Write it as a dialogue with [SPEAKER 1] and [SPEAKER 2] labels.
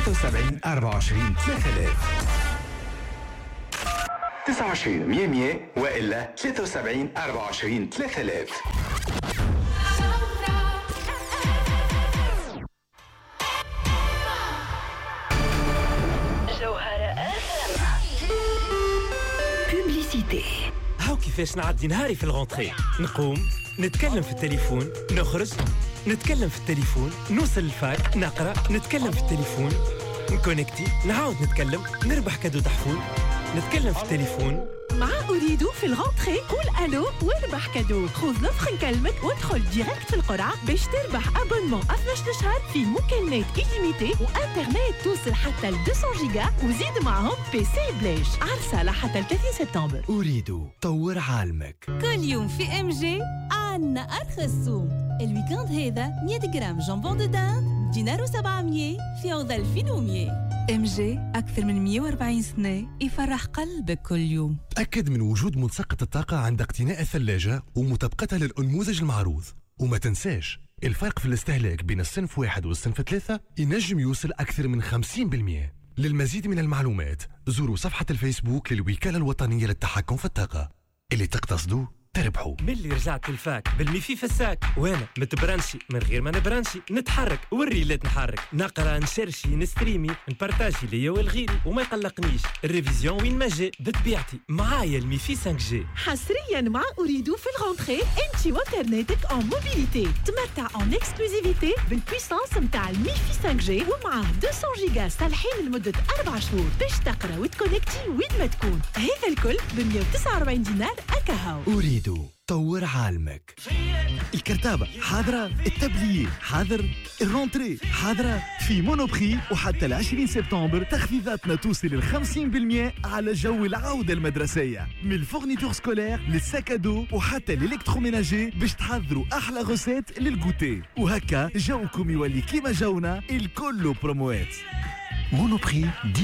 [SPEAKER 1] 73 24 3000 29 100 وإلا 73 24 3000.
[SPEAKER 2] هاو كيفاش نعدي نهاري في الغونتري. نقوم نتكلم في التليفون، نخرج نتكلم في التليفون، نوصل الفاك نقرأ نتكلم في التليفون، نكونكتي نعاود نتكلم، نربح كادو تحفون نتكلم في التليفون.
[SPEAKER 3] مع أريدو في الغونتري قول ألو واربح كادو. خذ نفخ نكلمك وادخل ديريكت في القرعة باش تربح أبونمون 12 شهر في مكالمات إليميتي وإنترنت توصل حتى ل 200 جيجا وزيد معهم بي سي بلاش. عرسة لحتى 30 سبتمبر.
[SPEAKER 1] أريدو طور عالمك.
[SPEAKER 4] كل يوم في ام جي عنا أرخص سوم. الويكاند هذا 100 جرام جامبون دو دان دينار و700 في عوض 2100. ام جي أكثر من 140 سنة يفرح قلبك كل يوم.
[SPEAKER 5] تأكد من وجود ملصقة الطاقة عند اقتناء الثلاجة ومطابقتها للأنموذج المعروض. وما تنساش الفرق في الاستهلاك بين الصنف 1 والصنف 3 ينجم يوصل أكثر من 50%. للمزيد من المعلومات زوروا صفحة الفيسبوك للوكالة الوطنية للتحكم في الطاقة. اللي تقتصدوا تربحوا.
[SPEAKER 2] ملي رجعت الفاك بالميفي في الساك وانا متبرنشي من غير ما نبرنشي، نتحرك والريلات نحرك، نقرا نشرشي نستريمي نبارتاجي ليا والغيري وما يقلقنيش الريفيزيون وين ما جا بطبيعتي معايا الميفي 5G.
[SPEAKER 3] حصريا مع أريدو في الغونتري انت وانترنتك اون موبيليتي. تمتع اون اكسكلوزيفيتي بالبويسانس متاع الميفي 5G ومعاه 200 جيجا صالحين لمدة 4 شهور باش تقرا وتكونكتي وين ما تكون. هذا الكل ب 149 دينار أكاهو.
[SPEAKER 1] أريدو طور عالمك.
[SPEAKER 6] الكرتابة حاضرة، التبلية حاضر، الرونتري حاضرة. في مونوبري وحتى 20 سبتمبر تخفيضاتنا توصل ل 50% على جو العودة المدرسية، من الفورنيتور سكولير للساكادو وحتى الالكتروميناجي باش تحضروا أحلى غوسيت للغوتي. وهكا جوكم يولي كيما جونا الكل بروموات.
[SPEAKER 1] مونوبري